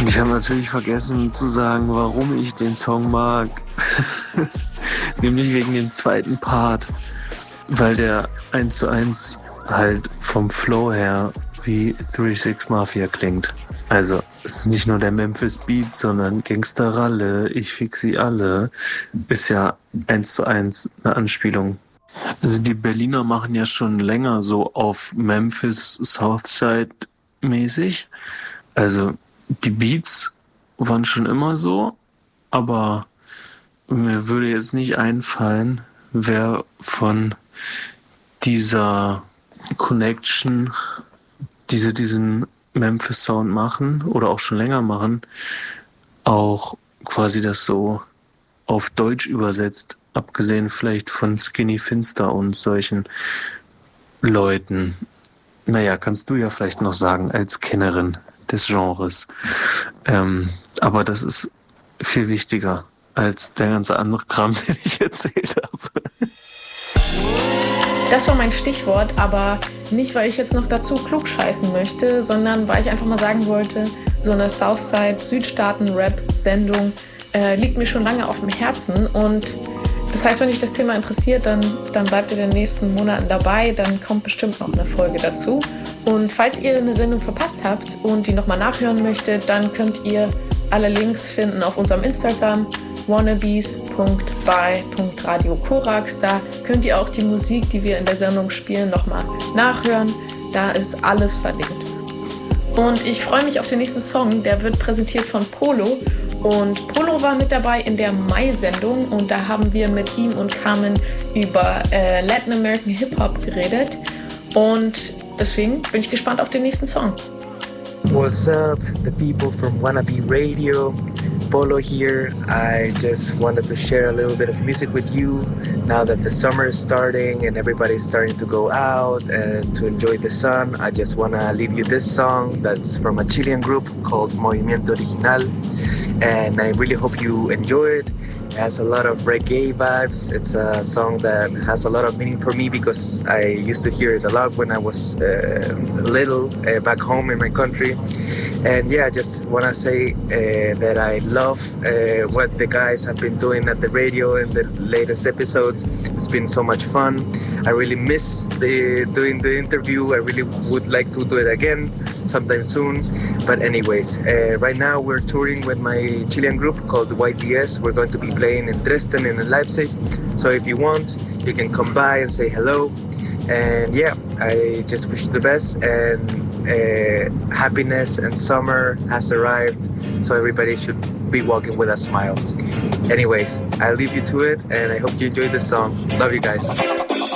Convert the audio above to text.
Ich habe natürlich vergessen zu sagen, warum ich den Song mag. Nämlich wegen dem zweiten Part, weil der 1:1 halt vom Flow her wie 3 6 Mafia klingt. Also es ist nicht nur der Memphis Beat, sondern Gangster Ralle, ich fix sie alle, ist ja 1:1 eine Anspielung. Also die Berliner machen ja schon länger so auf Memphis Southside mäßig. Also die Beats waren schon immer so, aber mir würde jetzt nicht einfallen, wer von dieser Connection, diesen Memphis-Sound machen oder auch schon länger machen, auch quasi das so auf Deutsch übersetzt, abgesehen vielleicht von Skinny Finster und solchen Leuten. Naja, kannst du ja vielleicht noch sagen, als Kennerin des Genres. Aber das ist viel wichtiger als der ganze andere Kram, den ich erzählt habe. Das war mein Stichwort, aber nicht, weil ich jetzt noch dazu klugscheißen möchte, sondern weil ich einfach mal sagen wollte, so eine Southside-Südstaaten-Rap-Sendung liegt mir schon lange auf dem Herzen. Und das heißt, wenn euch das Thema interessiert, dann bleibt ihr in den nächsten Monaten dabei, dann kommt bestimmt noch eine Folge dazu. Und falls ihr eine Sendung verpasst habt und die nochmal nachhören möchtet, dann könnt ihr alle Links finden auf unserem Instagram wannabes.by.radiokorax. Da könnt ihr auch die Musik, die wir in der Sendung spielen, nochmal nachhören. Da ist alles verlinkt. Und ich freue mich auf den nächsten Song, der wird präsentiert von Polo. Und Polo war mit dabei in der Mai-Sendung und da haben wir mit ihm und Carmen über Latin American Hip-Hop geredet. Und deswegen bin ich gespannt auf den nächsten Song. What's up, the people from Wannabe Radio? Polo here. I just wanted to share a little bit of music with you now that the summer is starting and everybody's starting to go out and to enjoy the sun. I just want to leave you this song that's from a Chilean group called Movimiento Original, and I really hope you enjoy it. It has a lot of reggae vibes. It's a song that has a lot of meaning for me because I used to hear it a lot when I was little back home in my country. And yeah, I just want to say that I love what the guys have been doing at the radio in the latest episodes. It's been so much fun. I really miss doing the interview. I really would like to do it again sometime soon. But anyways, right now we're touring with my Chilean group called YDS. We're going to be playing in Dresden and in Leipzig. So if you want, you can come by and say hello. And yeah, I just wish you the best, and happiness and summer has arrived, so everybody should be walking with a smile. Anyways, I'll leave you to it, and I hope you enjoyed the song. Love you guys.